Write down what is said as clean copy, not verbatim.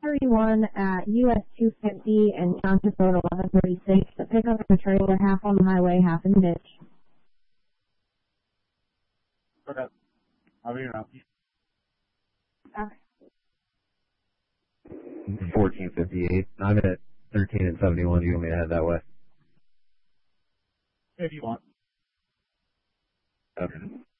31 at US 250 and Township Road 1136. The pickup and the trailer half on the highway, half in the ditch. Okay. I'll be around. Okay. 1458. I'm at 13 and 71. Do you want me to head that way? If you want. Okay.